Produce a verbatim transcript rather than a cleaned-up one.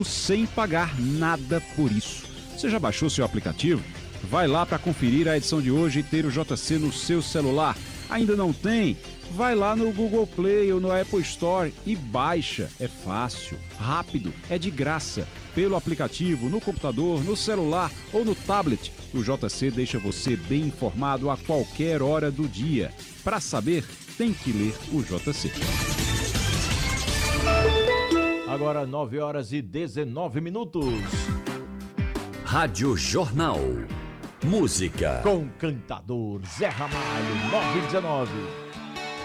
sem pagar nada por isso. Você já baixou seu aplicativo? Vai lá para conferir a edição de hoje e ter o J C no seu celular. Ainda não tem? Vai lá no Google Play ou no Apple Store e baixa. É fácil, rápido, é de graça. Pelo aplicativo, no computador, no celular ou no tablet, o J C deixa você bem informado a qualquer hora do dia. Para saber, tem que ler o J C. Agora nove horas e dezenove minutos. Rádio Jornal. Música. Com cantador Zé Ramalho, nove e dezenove.